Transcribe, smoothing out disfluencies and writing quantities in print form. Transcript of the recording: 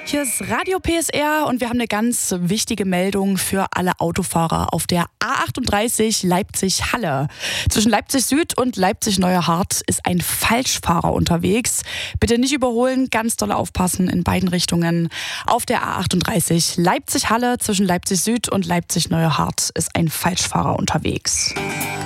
Hier ist Radio PSR und wir haben eine ganz wichtige Meldung für alle Autofahrer auf der A38 Leipzig-Halle. Zwischen Leipzig Süd und Leipzig-Neuerhardt ist ein Falschfahrer unterwegs. Bitte nicht überholen, ganz doll aufpassen in beiden Richtungen. Auf der A38 Leipzig-Halle zwischen Leipzig Süd und Leipzig-Neuerhardt ist ein Falschfahrer unterwegs.